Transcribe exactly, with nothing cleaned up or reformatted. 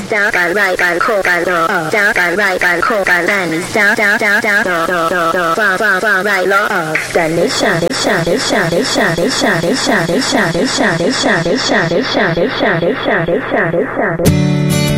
down, down, right, down, cool, down, low, up, down, down, right, down, cool, down, down, down, down, down, down, do, do, do, do, from, from, from, right, low, up, down, this shot, this shot, this shot, this shot, this shot, this shot, this shot, this shot, this shot, this shot, this shot, this shot, this shot, this shot, this shot, this shot, this